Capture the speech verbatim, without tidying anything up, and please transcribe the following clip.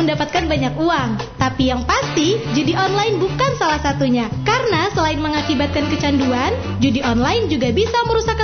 mendapatkan banyak uang. Tapi yang pasti, judi online bukan salah satunya. Karena selain mengakibatkan kecanduan, judi online juga bisa merusak